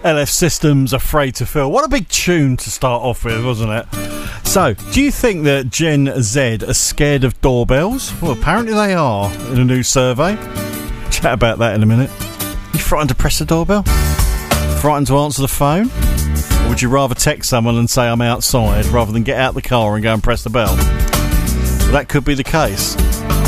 LF Systems, Afraid to Feel. What a big tune to start off with, wasn't it? So, do you think that Gen Z are scared of doorbells? Well, apparently they are, in a new survey. Chat about that in a minute. You frightened to press the doorbell? Frightened to answer the phone? Or would you rather text someone and say I'm outside rather than get out the car and go and press the bell? Well, that could be the case.